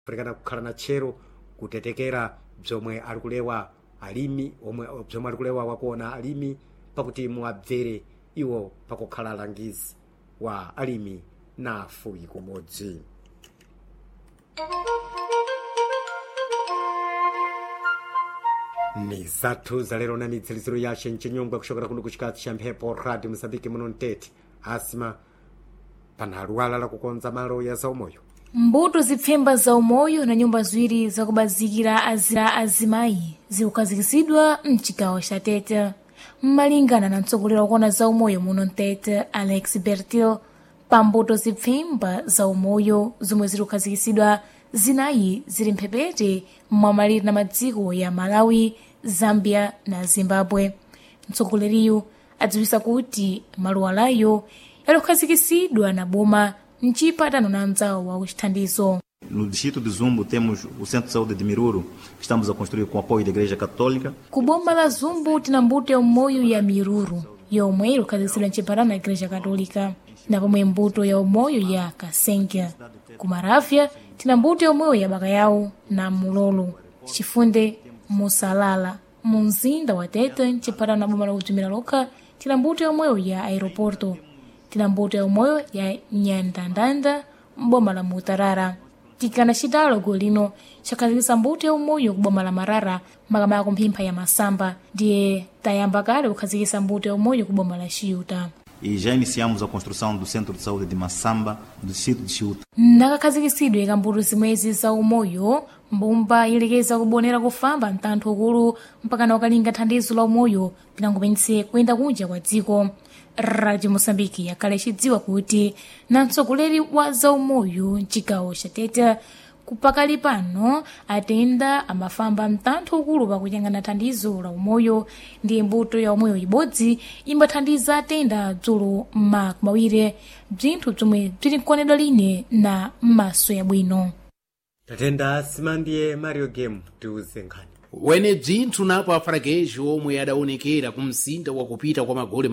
kurekana kukhala na tchero kutetekera bzomwe ali kulewa alimi bzomwe ali kulewa wakuona alimi pakuti muabvere iwo pakukhala alangizi wa alimi na afuwi kumodzi. Ni zathu za lero na midziriziro yace mchinyongwa kushokera kuno kuchikati cha mphepo Radio Mozambique muno Mtete. Asima pana luwala la kukonza malo ya zaumoyo. Mbuto zipfemba za umoyo na nyumba ziwiri za kubazikira azimayi zikukhazikitsidwa mchigawo cha Tete. Mmalingana na mtsogoleri wakuona za umoyo muno Mtete Alex Bertil, pa mbuto zipfemba za umoyo zomwe zikukhazikitsidwa zinayi zili mphepete mwamalire na madziko ya Malawi, Zambia na Zimbabwe. Mtsogoleriyu adziwisa kuti maluwalayo yakukhazikitsidwa na boma mchipatano na mzawo wa uchithandizo. No distrito de Zumbo temos o Centro de Saúde de Miruro, que estamos a construir com apoio da Igreja Católica. Ku boma la Zumbo tina mbuto ya umoyo ya Miruro, yomwe ikukhazikitsidwa mchipatano na Igreja Católica, na pomwe mbuto ya umoyo ya Kasenga. Ku Maravya tina mbuto ya umoyo ya Bakayawu na Mulolo, Chifunde, Musalala. Mu mzinda wa Tete mchipatano na boma la kutumira lokha tina mbuto ya umoyo ya Aeroporto. Tina mbuto ya umoyo ya Nyandandanda mboma la Mutarara. Tikana chitalo golino chakhazikitsa mbuto ya umoyo kuboma la Marara makamaka kumphempha ya Masamba, ndiye tayamba kale kukhazikitsa mbuto ya umoyo kuboma la Chiuta. E já iniciamos a construção do Centro de Saúde de Massamba, do distrito de Chiuta. Nakakhazikitsidwe ka mbuto zimwezi za umoyo, mbumba ilekeza kubonera kufamba mtantho ukulu mpakana ukalinga thandizo la umoyo pinangopense kuyenda kunja kwa dziko. Radio Mozambique yakale chidziwa kuti na mtsogoleri wa za umoyo mchigawo cha Tete kupakali pano atenda amafamba mtantho ukulu pakuyang'ana thandizo la umoyo, ndiye mbuto ya umoyo ibodzi imbathandiza atenda dzulo mawire bzinthu bzomwe bzili nkuonedwa line na m'maso yabwino. Tatenda asima ndiye Mario Game tiuze nkhani. Wene bzinthu napo afarageji omwe adaonekera ku mzinda wakupita kwa magole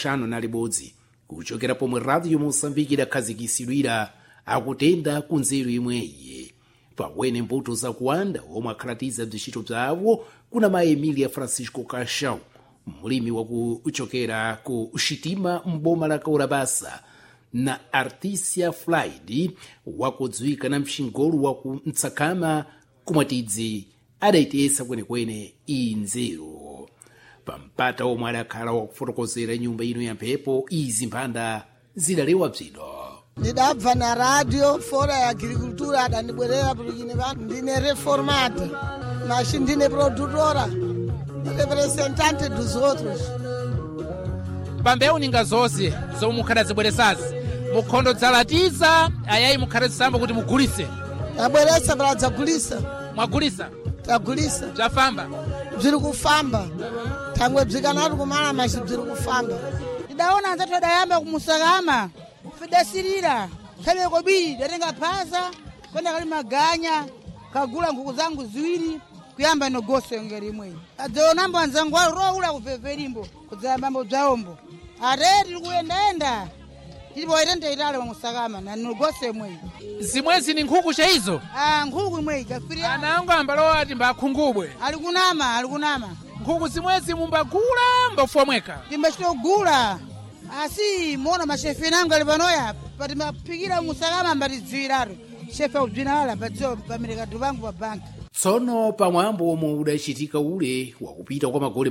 50 kuchokera pomwe Radio Mozambique idakhazikitsidwira akutenda ku nzeru imweyi. Pawene mbuto zakuwanda omwe akhalatiza bzintchito bzawo kuna ma Emilia Francisco Caixão, mulimi wakuchokera ku Xitima mboma la Kaurabasa, na Artícia Flaide wakudziwika na mxingolo waku Mtsakama kumwatidzi adaitesa kwenekwene inzeru. Pampata omwe adakhala wakufotokozera nyumba ino ya mphepo izi mphanda zidalewa bzino. Ndidabva na radio fora ya agricultura adanibwerera kuti ndine reformata, mas ndine produtora, representante dos outros. Pambewu ninga zonse zomwe mukhadazibweresazi mukhondo dzalatiza ayayi mukhadazisamba kuti mugulise. Abweresa bala dzagulisa. Mwagulisa? Tagulisa. Bzafamba? Bziri kufamba. Thangwe bzikanati kumala mas bziri kufamba. Ndidaona nzathu adayamba kumusakama fidasirira thabeko bili datenga phasa kwenda kali maganya kagula nkhuku zangu ziwiri kuyamba negose ngeri imwe adzaonambo anzangu roula kuveverimbo kudzayambambo bzaombo areti likuyendaenda tilipo itende itale wamusakama na negose imwe. Zimwezi ni nkhuku cha izo? Nkhuku imwe ikafiri anangu ambalowa ati mbakhungubwe alikunama nkhuku zimwezi mumbagula mbafuwa mweka timbachitogula asi mona mashefe nangu alipanoya pati mapikira musakama mbati dziwiraro shefe ubzinala padziwa pamereka vangu pa banki. Tsono pamwambo omwe udachitika ule wakupita kwa magole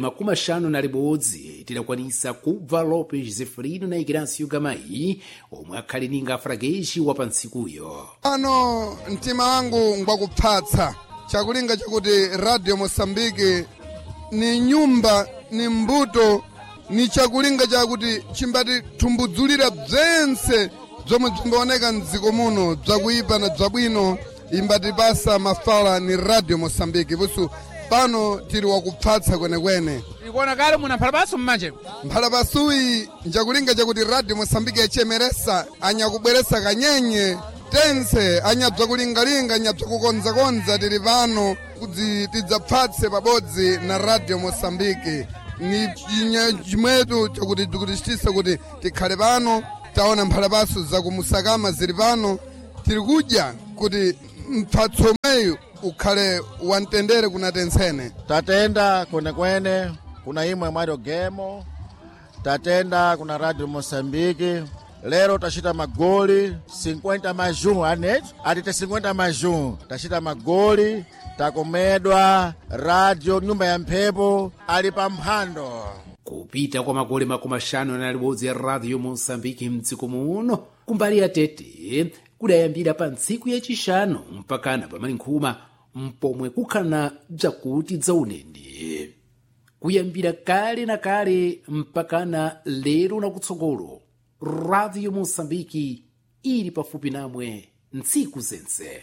50 tidakwanisa kubva Lopes Zefrino na Ignacio Gamayi omwe akhali ninga afrageji wa pansikuyo. Ano mtima wangu ngwakuphatsa chakulinga chakuti Radio Mozambique ni nyumba ni mbuto ni chakulinga chakuti chimbati tumbudzulira bzense zomwe zimbaoneka mdziko muno bzakuipa na bzabwino imbati pasa mafala ni Radio Mozambique pusu pano tili wakuphatsa kwenekwene. Ikuona kale muna mphalapasu mmanje? Mphalapasu nchakulinga chakuti Radio Mozambique yachemeresa anyakubweresa kanyenye tense anyabza kulingalinga anyabza kukonza tili pano kudzi tidzaphatse pabodzi na Radio Mozambique. Ni chimwetu chakuti tikutishitisa kuti tikhale pano taona mphalapasu zakumusakama zili pano tili kudya kuti mphatso meyu ukhale wantendere kuna tensene. Tatenda kwenekwene kuna imwe mwario gemo, tatenda kuna Radio Mosambiki. Lero tachita magoli 50 majun anetu atite 50 majun tachita magoli takomedwa radio nyumba ya mphepo ali pamphando. Kupita kwa magoli 50 ya Radio Mosambiki mdziko muno kumbali ya Tete kudayambira pa ntsiku yachishanu mpakana pa malinkhuma mpomwe kukhana bzakuti dza unende kuyambira kale na kale mpakana lero na kutsogolo. Radio Mosambiki ili pafupi namwe ntsiku zense.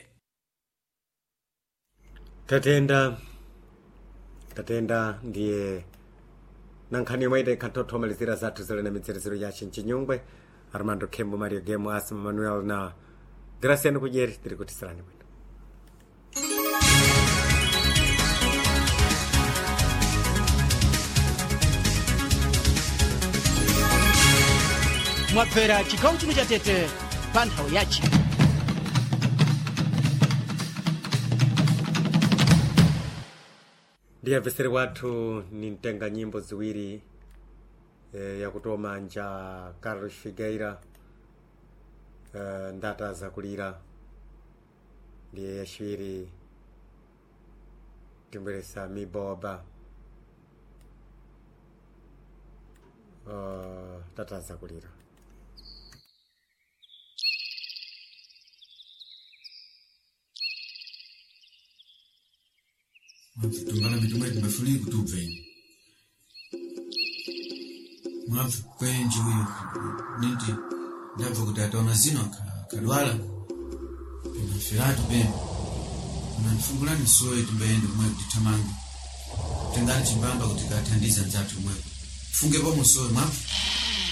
Tatenda ndiye nankhani mwede katoto malizira zathu zile na mitseresero ya Chinyungwe. Armando Kembo, Mario Gemo, Asma Manuel na Graciano Kujeri tiri kutisirani mwendo. Mwapera chikawu chino cha Tete panthawo yachi. Ndiye vesere watu nintenga nyimbo ziwiri ya kutoma nja Carlos Figueira ndata za kulira. Ndiye yashwiri timbelesa miboba ndata za kulira. Tumbala mitumba tumefuni kutupeni. Mwafu kwenji huyo niti ndavo kutatona zino kadwala inafiratu beni unanifungula nisuwe tumbende mwe kutitamanga tengani chimbamba kutika tandiza nzatu mwe funge bomu suwe mwafu